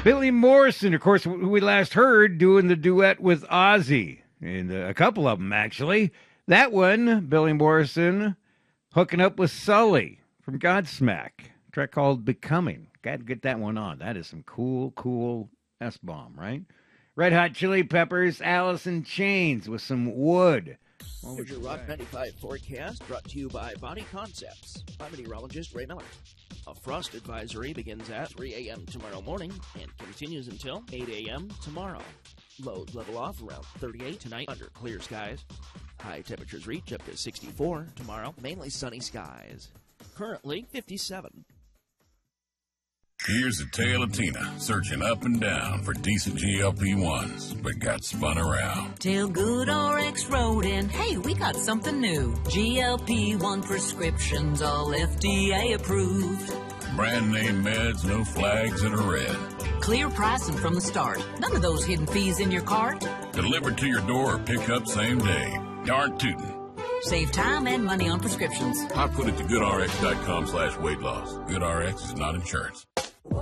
Billy Morrison, of course, who we last heard doing the duet with Ozzy, and a couple of them, actually. That one, Billy Morrison, hooking up with Sully from Godsmack. A track called Becoming. Got to get that one on. That is some cool S-bomb, right? Red Hot Chili Peppers, Alice in Chains with some Wood. Here's your Rock 95 forecast brought to you by Body Concepts. I'm meteorologist Ray Miller. A frost advisory begins at 3 a.m. tomorrow morning and continues until 8 a.m. tomorrow. Lows level off around 38 tonight under clear skies. High temperatures reach up to 64 tomorrow. Mainly sunny skies. Currently 57. Here's the tale of Tina, searching up and down for decent GLP-1s, but got spun around. Till GoodRx wrote in, hey, we got something new. GLP-1 prescriptions, all FDA approved. Brand name meds, no flags that are red. Clear pricing from the start. None of those hidden fees in your cart. Delivered to your door or pick up same day. Darn tootin'. Save time and money on prescriptions. I put it to GoodRx.com/weight loss. GoodRx is not insurance.